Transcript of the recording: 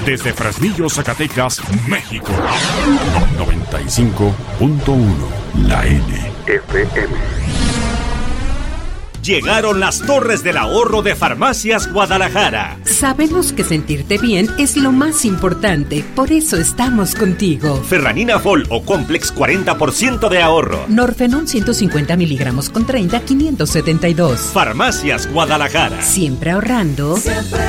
Desde Fresnillo, Zacatecas, México. 95.1 La FM. Llegaron las Torres del Ahorro de Farmacias Guadalajara. Sabemos que sentirte bien es lo más importante, por eso estamos contigo. Ferranina Fol o Complex 40% de ahorro. Norfenón 150 miligramos con 30, 572. Farmacias Guadalajara. Siempre ahorrando. Siempre